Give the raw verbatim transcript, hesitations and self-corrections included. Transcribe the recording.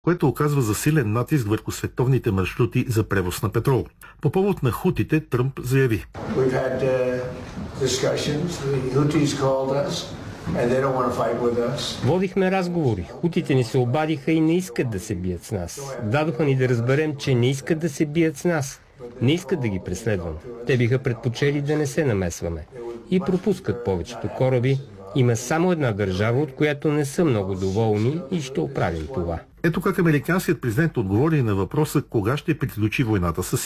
което оказва засилен натиск върху световните маршрути за превоз на петрол. По повод на хутите Тръмп заяви: Водихме разговори. Хутите ни се обадиха и не искат да се бият с нас. Дадоха ни да разберем, че не искат да се бият с нас. Не искат да ги преследвам. Те биха предпочели да не се намесваме. И пропускат повечето кораби. Има само една държава, от която не са много доволни и ще оправим това. Ето как американският президент отговори на въпроса кога ще приключи войната с